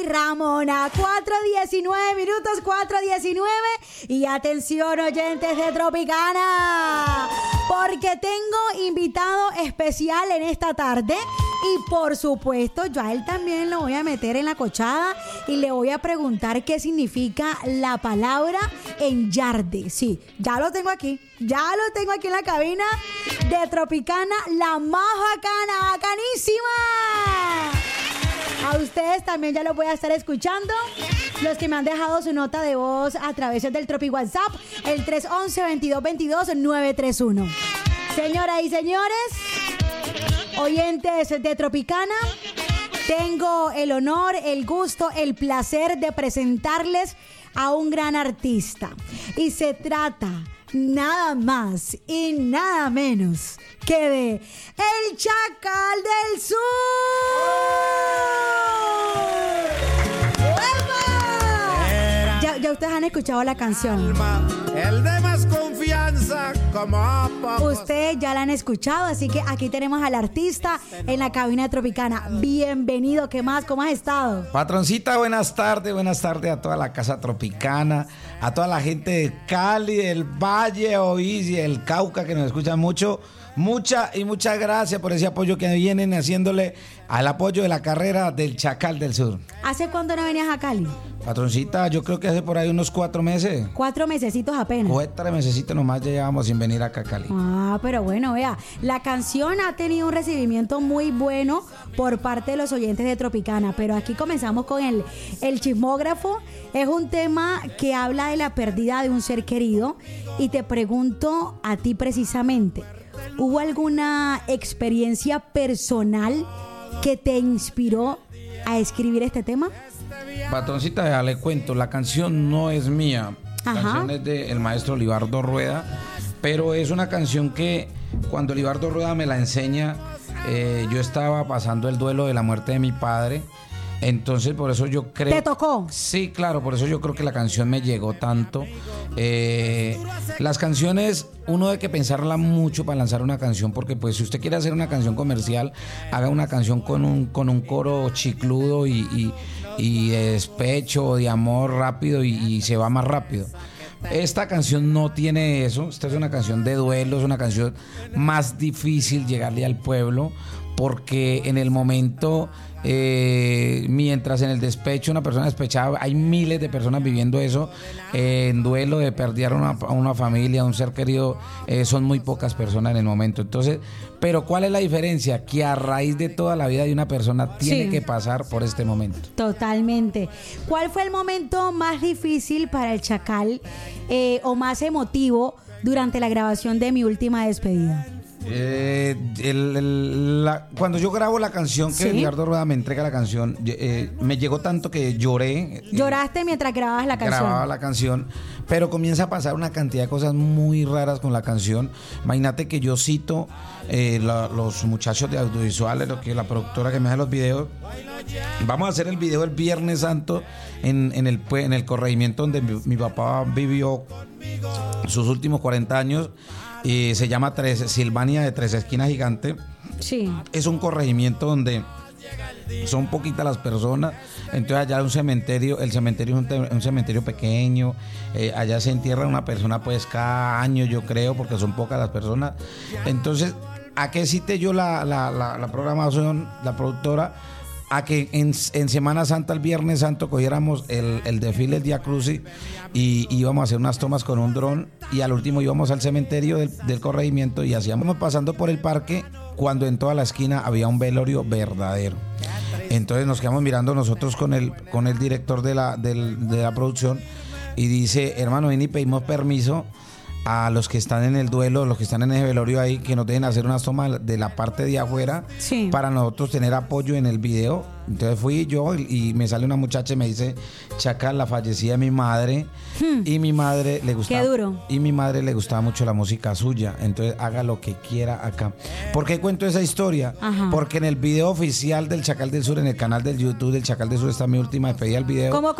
y Ramona. 4:19 minutos, 4:19. Y atención, oyentes de Tropicana, porque tengo invitado especial en esta tarde. Y por supuesto, yo a él también lo voy a meter en la cochada y le voy a preguntar qué significa la palabra enyarde. Sí, ya lo tengo aquí en la cabina de Tropicana, la más bacana, bacanísima. A ustedes también ya lo voy a estar escuchando. Los que me han dejado su nota de voz a través del Tropi WhatsApp, el 311-2222-931. Señoras y señores, oyentes de Tropicana, tengo el honor, el gusto, el placer de presentarles a un gran artista. Y se trata nada más y nada menos que de El Chacal del Sur. Ya ustedes han escuchado la canción. El de más confianza, como ustedes ya la han escuchado, así que aquí tenemos al artista en la cabina de Tropicana. Bienvenido, ¿qué más? ¿Cómo has estado? Patroncita, buenas tardes a toda la casa tropicana, a toda la gente de Cali, del Valle, Oís y el Cauca que nos escuchan mucho. Muchas gracias por ese apoyo que vienen haciéndole al apoyo de la carrera del Chacal del Sur. ¿Hace cuánto no venías a Cali? Patroncita, yo creo que hace por ahí unos 4 meses. 4 mesecitos apenas. 4 mesecitos nomás ya llevamos sin venir acá a Cali. Ah, pero bueno, vea, la canción ha tenido un recibimiento muy bueno por parte de los oyentes de Tropicana, pero aquí comenzamos con el chismógrafo. Es un tema que habla de la pérdida de un ser querido y te pregunto a ti precisamente, ¿hubo alguna experiencia personal que te inspiró a escribir este tema? Patroncita, ya le cuento, la canción no es mía. La canción es del maestro Libardo Rueda, pero es una canción que cuando Libardo Rueda me la enseña, yo estaba pasando el duelo de la muerte de mi padre. Entonces, por eso yo creo... ¿Te tocó? Sí, claro, por eso yo creo que la canción me llegó tanto. Las canciones, uno debe que pensarla mucho para lanzar una canción, porque pues si usted quiere hacer una canción comercial, haga una canción con un coro chicludo y de despecho, de amor rápido y se va más rápido. Esta canción no tiene eso. Esta es una canción de duelo, es una canción más difícil llegarle al pueblo, porque en el momento, mientras en el despecho una persona despechada, hay miles de personas viviendo eso, en duelo de perder a una familia, a un ser querido, son muy pocas personas en el momento. Entonces, pero ¿cuál es la diferencia? Que a raíz de toda la vida de una persona tiene que pasar por este momento. Totalmente. ¿Cuál fue el momento más difícil para el Chacal o más emotivo durante la grabación de Mi Última Despedida? Cuando yo grabo la canción, que Libardo Rueda me entrega la canción, me llegó tanto que lloré. ¿Lloraste mientras grababas la canción? Grababa la canción, pero comienza a pasar una cantidad de cosas muy raras con la canción. Imagínate que yo cito los muchachos de audiovisuales, la productora que me hace los videos. Vamos a hacer el video el Viernes Santo en el corregimiento donde mi papá vivió sus últimos 40 años. Se llama Silvania de Tres Esquinas Gigante. Sí. Es un corregimiento donde son poquitas las personas. Entonces allá hay un cementerio. El cementerio es un cementerio pequeño. Allá se entierra una persona pues cada año, yo creo, porque son pocas las personas. Entonces, ¿a qué cité yo la programación, la productora? A que en Semana Santa, el Viernes Santo, cogiéramos el desfile del Día Crucis y íbamos a hacer unas tomas con un dron, y al último íbamos al cementerio del corregimiento y hacíamos pasando por el parque, cuando en toda la esquina había un velorio verdadero. Entonces nos quedamos mirando nosotros con el director de la producción, y dice: hermano, ven y pedimos permiso a los que están en el duelo, los que están en ese velorio ahí, que nos deben hacer unas tomas de la parte de afuera, para nosotros tener apoyo en el video. Entonces fui yo y me sale una muchacha y me dice: Chacal, la fallecida de mi madre, y mi madre le gustaba. Qué duro. Y mi madre le gustaba mucho la música suya, entonces haga lo que quiera acá. ¿Por qué cuento esa historia? Porque en el video oficial del Chacal del Sur, en el canal del YouTube del Chacal del Sur, está Mi Última Despedida, el video. ¿Cómo